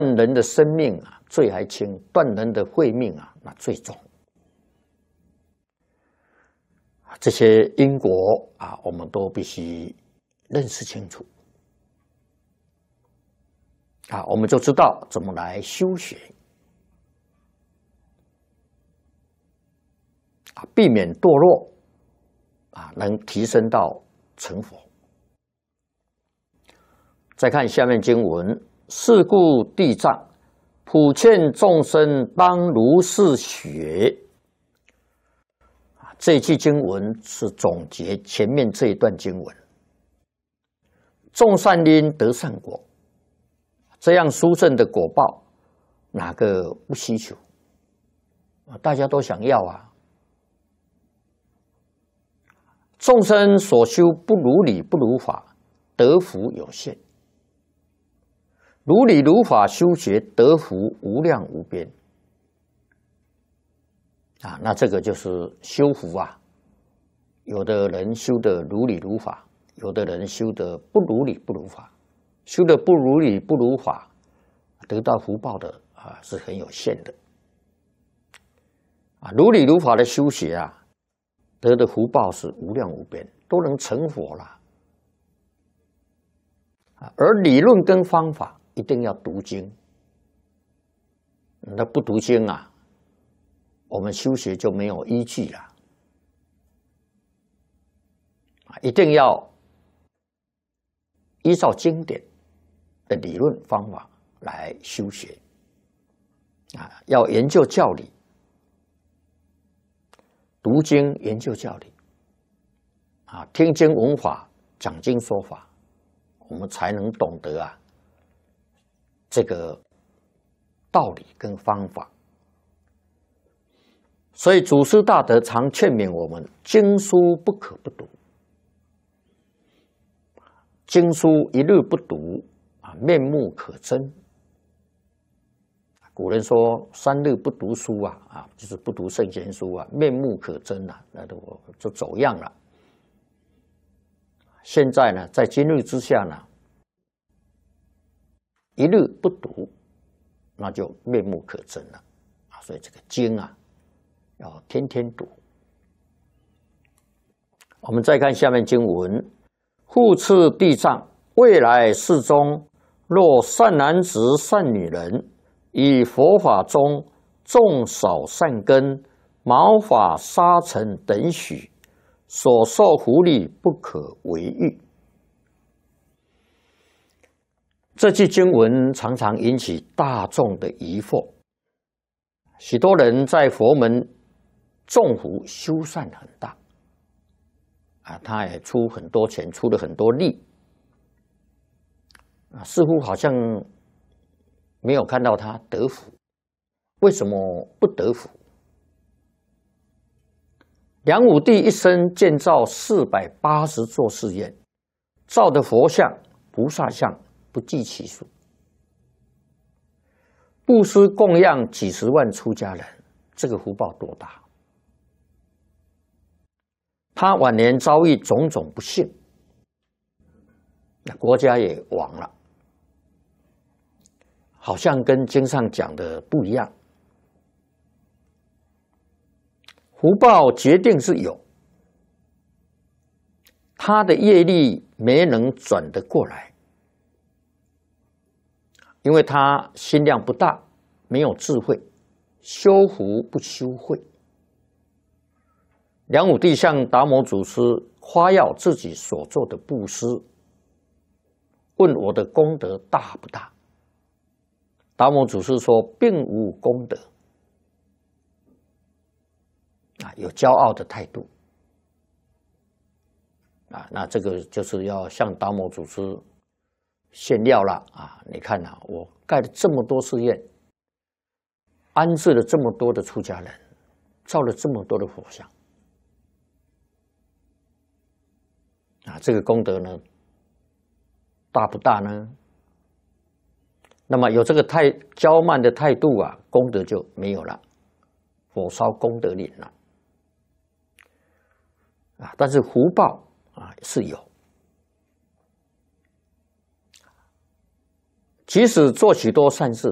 人的生命啊，罪还轻；断人的慧命啊，那最重。这些因果啊，我们都必须认识清楚啊，我们就知道怎么来修学啊，避免堕落啊，能提升到成佛。再看下面经文：是故地藏普劝众生当如是学。这一句经文是总结前面这一段经文。种善因得善果，这样殊胜的果报，哪个不希求？大家都想要啊。众生所修不如理不如法，得福有限；如理如法修学，得福无量无边。啊，那这个就是修福啊。有的人修的如理如法，有的人修的不如理不如法。修的不如理不如法，得到福报的啊是很有限的。啊，如理如法的修学啊，得的福报是无量无边，都能成佛了。啊，而理论跟方法一定要读经。那不读经啊，我们修学就没有依据了，一定要依照经典的理论方法来修学啊，要研究教理，读经研究教理啊，听经闻法，讲经说法，我们才能懂得啊这个道理跟方法。所以祖师大德常劝勉我们：经书不可不读，经书一日不读啊，面目可憎。古人说3日不读书啊，就是不读圣贤书啊，面目可憎啊，那就走样了。现在呢，在今日之下呢，一日不读，那就面目可憎了啊。所以这个经啊，要天天读。我们再看下面经文：复次地藏，未来世中，若善男子、善女人，以佛法中种少善根，毛发沙尘等许，所受福利不可为喻。这句经文常常引起大众的疑惑。许多人在佛门种福修善很大啊，他也出很多钱，出了很多力啊，似乎好像没有看到他得福。为什么不得福？梁武帝一生建造480座寺院，造的佛像、菩萨像不计其数，布施供养几十万出家人，这个福报多大？他晚年遭遇种种不幸，那国家也亡了，好像跟经上讲的不一样。福报决定是有，他的业力没能转得过来，因为他心量不大，没有智慧，修福不修慧。梁武帝向达摩祖师夸耀自己所做的布施，问我的功德大不大？达摩祖师说并无功德啊，有骄傲的态度啊，那这个就是要向达摩祖师炫耀了啊！你看啊，我盖了这么多寺院，安置了这么多的出家人，造了这么多的佛像啊，这个功德呢，大不大呢？那么有这个骄慢的态度啊，功德就没有了，火烧功德林了啊！但是福报啊是有，即使做许多善事，